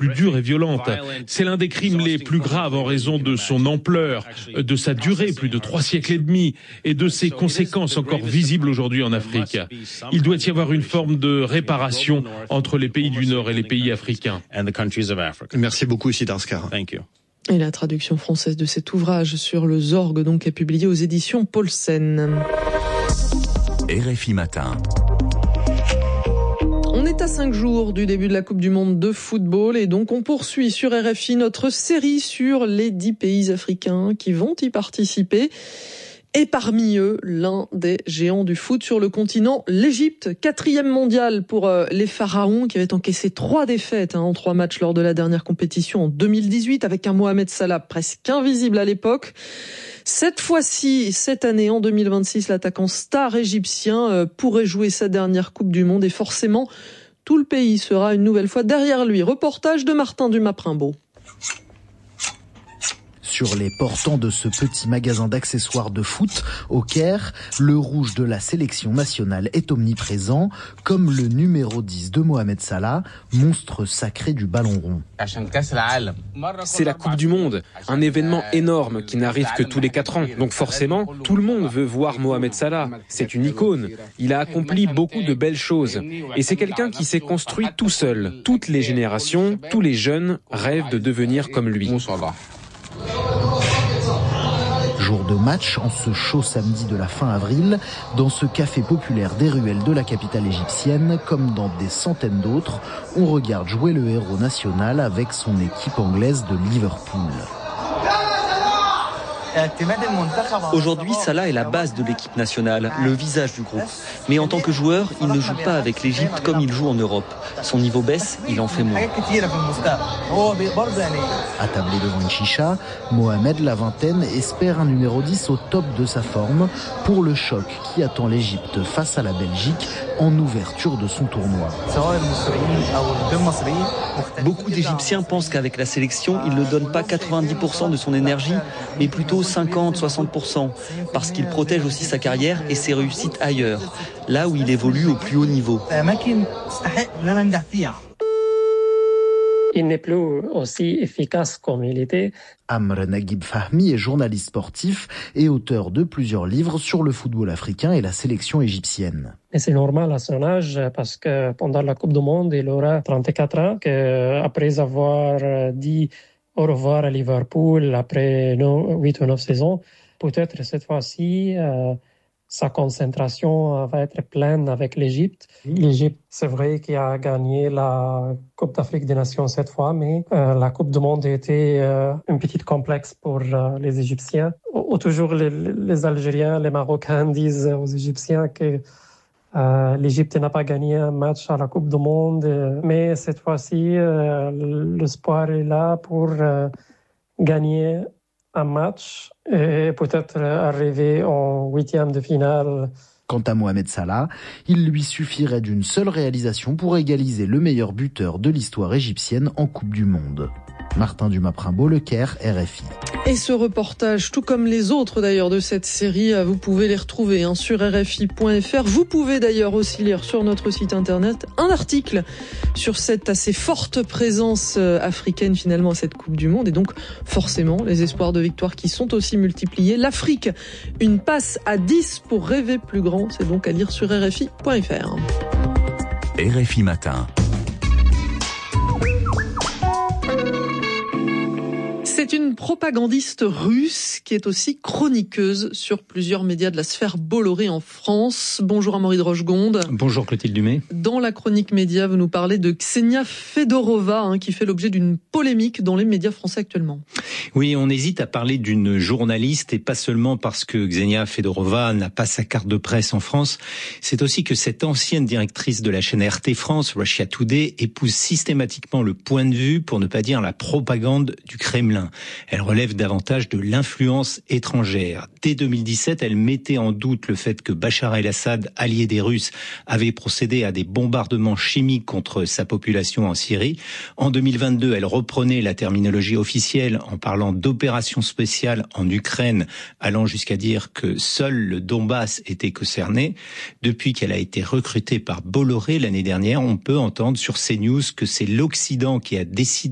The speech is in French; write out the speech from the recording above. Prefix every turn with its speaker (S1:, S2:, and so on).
S1: plus dure et violente. C'est l'un des crimes les plus graves en raison de son ampleur, de sa durée, plus de 3 siècles et demi, et de ses conséquences encore visibles aujourd'hui en Afrique. Il doit y avoir une forme de réparation entre les pays du Nord et les pays africains.
S2: Merci beaucoup, Siddharskar.
S3: Et la traduction française de cet ouvrage sur le Zorg donc est publiée aux éditions Paulsen.
S4: RFI Matin.
S3: On est à 5 jours du début de la Coupe du Monde de football et donc on poursuit sur RFI notre série sur les 10 pays africains qui vont y participer. Et parmi eux, l'un des géants du foot sur le continent, l'Égypte, 4e mondial pour les Pharaons qui avaient encaissé 3 défaites en 3 matchs lors de la dernière compétition en 2018 avec un Mohamed Salah presque invisible à l'époque. Cette fois-ci, cette année, en 2026, l'attaquant star égyptien pourrait jouer sa dernière Coupe du Monde et forcément, tout le pays sera une nouvelle fois derrière lui. Reportage de Martin Dumas-Primbaud.
S5: Sur les portants de ce petit magasin d'accessoires de foot au Caire, le rouge de la sélection nationale est omniprésent, comme le numéro 10 de Mohamed Salah, monstre sacré du ballon rond.
S6: C'est la Coupe du Monde, un événement énorme qui n'arrive que tous les 4 ans. Donc forcément, tout le monde veut voir Mohamed Salah. C'est une icône. Il a accompli beaucoup de belles choses. Et c'est quelqu'un qui s'est construit tout seul. Toutes les générations, tous les jeunes rêvent de devenir comme lui.
S5: Jour de match, en ce chaud samedi de la fin avril, dans ce café populaire des ruelles de la capitale égyptienne, comme dans des centaines d'autres, on regarde jouer le héros national avec son équipe anglaise de Liverpool.
S7: Aujourd'hui, Salah est la base de l'équipe nationale, le visage du groupe. Mais en tant que joueur, il ne joue pas avec l'Égypte comme il joue en Europe. Son niveau baisse, il en fait moins.
S5: Attablé devant une chicha, Mohamed, la vingtaine, espère un numéro 10 au top de sa forme pour le choc qui attend l'Égypte face à la Belgique en ouverture de son tournoi.
S7: Beaucoup d'Égyptiens pensent qu'avec la sélection, il ne donne pas 90% de son énergie, mais plutôt 50-60%, parce qu'il protège aussi sa carrière et ses réussites ailleurs, là où il évolue au plus haut niveau.
S8: Il n'est plus aussi efficace comme il était.
S5: Amr Naguib Fahmi est journaliste sportif et auteur de plusieurs livres sur le football africain et la sélection égyptienne.
S8: Et c'est normal à son âge parce que pendant la Coupe du Monde, il aura 34 ans, après avoir dit au revoir à Liverpool après 8 ou 9 saisons. Peut-être cette fois-ci, sa concentration va être pleine avec l'Égypte. L'Égypte, c'est vrai qu'il a gagné la Coupe d'Afrique des Nations cette fois, mais la Coupe du Monde était un petit complexe pour les Égyptiens. Toujours les Algériens, les Marocains disent aux Égyptiens que l'Égypte n'a pas gagné un match à la Coupe du Monde, mais cette fois-ci, l'espoir est là pour gagner un match et peut-être arriver en 8e de finale.
S5: Quant à Mohamed Salah, il lui suffirait d'une seule réalisation pour égaliser le meilleur buteur de l'histoire égyptienne en Coupe du Monde. Martin Dumas-Primbaud, Le Caire, RFI.
S3: Et ce reportage, tout comme les autres d'ailleurs de cette série, vous pouvez les retrouver sur rfi.fr. Vous pouvez d'ailleurs aussi lire sur notre site internet un article sur cette assez forte présence africaine finalement à cette Coupe du Monde. Et donc forcément les espoirs de victoire qui sont aussi multipliés. L'Afrique, une passe à 10 pour rêver plus grand. C'est donc à lire sur rfi.fr.
S4: RFI Matin.
S3: C'est une propagandiste russe qui est aussi chroniqueuse sur plusieurs médias de la sphère Bolloré en France. Bonjour Amaury de Rochegonde.
S9: Bonjour Clotilde Dumay.
S3: Dans la chronique média, vous nous parlez de Ksenia Fedorova, qui fait l'objet d'une polémique dans les médias français actuellement.
S9: Oui, on hésite à parler d'une journaliste et pas seulement parce que Ksenia Fedorova n'a pas sa carte de presse en France. C'est aussi que cette ancienne directrice de la chaîne RT France, Russia Today, épouse systématiquement le point de vue, pour ne pas dire la propagande du Kremlin. Elle relève davantage de l'influence étrangère. Dès 2017, elle mettait en doute le fait que Bachar el-Assad, allié des Russes, avait procédé à des bombardements chimiques contre sa population en Syrie. En 2022, elle reprenait la terminologie officielle en parlant d'opération spéciale en Ukraine, allant jusqu'à dire que seul le Donbass était concerné. Depuis qu'elle a été recrutée par Bolloré l'année dernière, on peut entendre sur CNews que c'est l'Occident qui a décidé